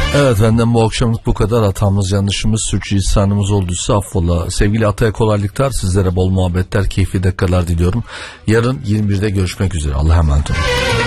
Evet, benden bu akşamlık bu kadar. Hatamız, yanlışımız, sürçülisanımız olduysa affola. Sevgili Atay'a kolaylıklar, sizlere bol muhabbetler, keyifli dakikalar diliyorum. Yarın 21'de görüşmek üzere. Allah'a emanet olun.